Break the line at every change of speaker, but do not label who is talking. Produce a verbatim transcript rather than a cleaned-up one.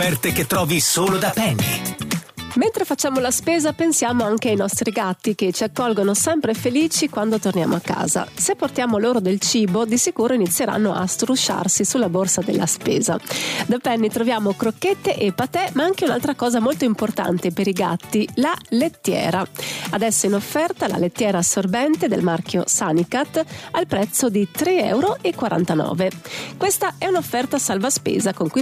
offerte che trovi solo da Penny.
Mentre facciamo la spesa pensiamo anche ai nostri gatti che ci accolgono sempre felici quando torniamo a casa. Se portiamo loro del cibo, di sicuro inizieranno a strusciarsi sulla borsa della spesa. Da Penny troviamo crocchette e patè, ma anche un'altra cosa molto importante per i gatti, la lettiera. Adesso in offerta la lettiera assorbente del marchio Sanicat al prezzo di tre virgola quarantanove euro. Questa è un'offerta salva spesa con cui